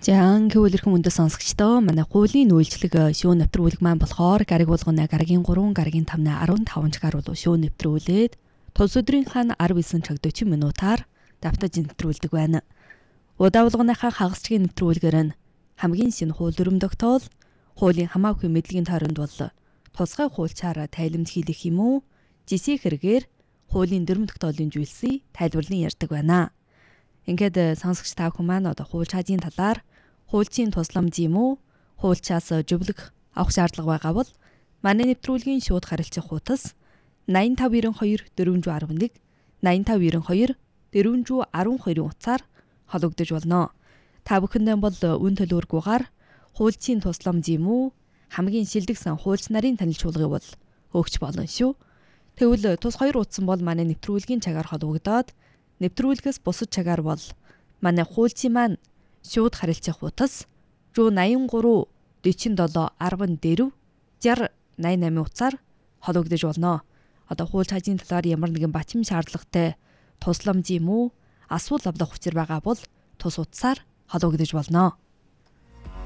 За гэвэл өндөр сонсогчдоо манай хуулийн үйлчлэг шүүн нэвтрүүлэг маань болохоор гариг болгоно гаригийн 3, гаригийн 5-ны 15 чигээр бол шүүн нэвтрүүлээд тус өдрийнхаа 19 цаг 40 минутаар давтаж нэвтрүүлдэг байна. Удаа болгоныхаа хагасчгийн нэвтрүүлгээр нь хамгийн шинэ хууль дүрм тогтоол, хуулийн хамаагүй мэдлэгийн тойронд бол тусгай хуульчаар тайлбар хийх юм уу? Жишээ хэрэгээр хуулийн дүрм тогтоолын зүйлсийг тайлбарлан ярьдаг байна. Ингээд сонсогч та бүхэн маань одоо хууль чаажийн талаар хуульчийн тусламж юм уу? Хуульчаас зөвлөх авах шаардлага байгаа бол манай нэвтрүүлгийн шууд харилцах хуудас 8592 411 8592 412-ийн утсаар холбогдож болно. Та бүхэндээ бол үн төлөөргүйгээр хуульчийн тусламж юм уу? Хамгийн шилдэгсэн хуульч нарын танилцуулгыг бол өгч болно шүү. Тэгвэл тус хоёр утсан бол манай нэвтрүүлгийн цагаар холбогдоод нэвтрүүлгээс бусад цагаар бол манай хуульчийн маань шууд харилцах хуудас 183 47 14 6088 утсаар холбогдож болно. Одоо хууль чаажийн талаар ямар нэгэн батим шаардлагатай тусламж юм уу? Асуулт авах учир байгаа бол тус утсаар холбогдож болно.